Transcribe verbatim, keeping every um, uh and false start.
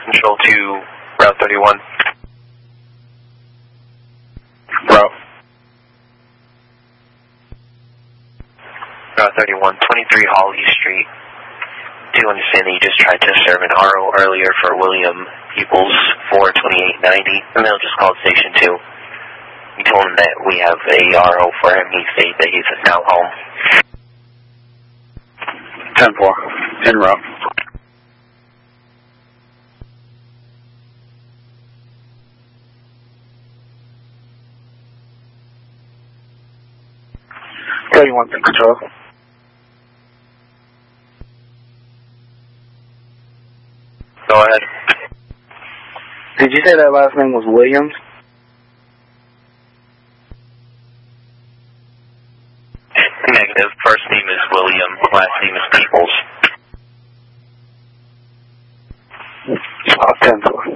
Control to Route thirty-one. Route. Route thirty-one, twenty-three Holly Street. Do understand that you just tried to serve an R O earlier for William Peoples, four twenty-eight ninety. The male just called Station two. You told him that we have a R O for him. He stated that he's now home. ten four, en route. thirty-one, control. Go ahead. Did you say that last name was Williams? Negative. First name is William. Last name is Peoples. Oh, ten four.